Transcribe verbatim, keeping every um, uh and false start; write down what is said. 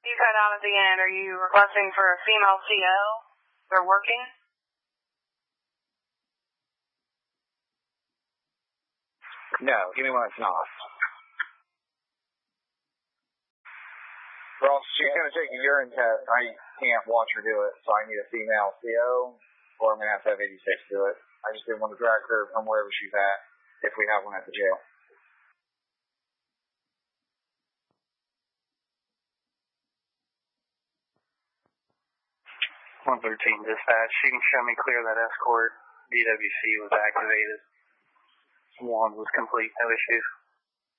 You cut out at the end. Are you requesting for a female C O? They're working? No, give me one that's not. Well, she's going to take a urine test. I can't watch her do it, so I need a female C O, or I'm going to have to have eighty-six do it. I just didn't want to drag her from wherever she's at, if we have one at the jail. one thirteen dispatch. You can show me clear that escort. D W C was activated. One was complete, no issues.